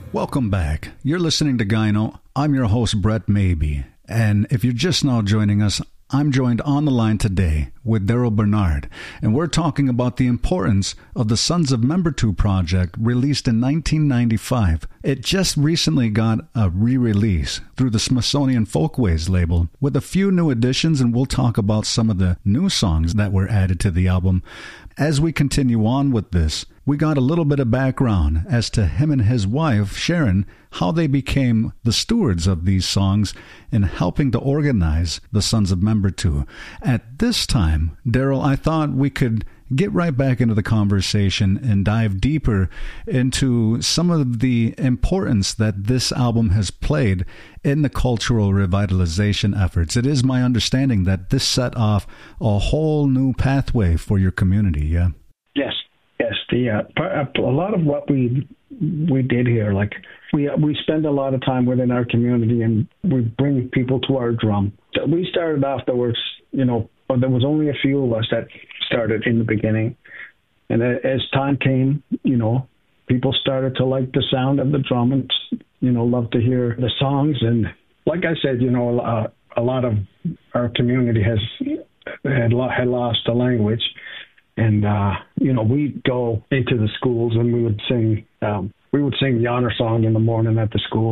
Welcome back. You're listening to Gyno. I'm your host, Brett Maybe. And if you're just now joining us, I'm joined on the line today with Daryl Bernard, and we're talking about the importance of the Sons of Membertou project released in 1995. It just recently got a re-release through the Smithsonian Folkways label with a few new additions, and we'll talk about some of the new songs that were added to the album. As we continue on with this, we got a little bit of background as to him and his wife, Sharon, how they became the stewards of these songs in helping to organize the Sons of Membertou. At this time, Daryl, I thought we could get right back into the conversation and dive deeper into some of the importance that this album has played in the cultural revitalization efforts. It is my understanding that this set off a whole new pathway for your community, yeah? Yes. A lot of what we did here, like we spend a lot of time within our community, and we bring people to our drum. We started off, there was only a few of us that started in the beginning, and as time came, people started to like the sound of the drum and love to hear the songs. And like I said, a lot of our community had lost the language. And, we'd go into the schools and we would sing the honor song in the morning at the school.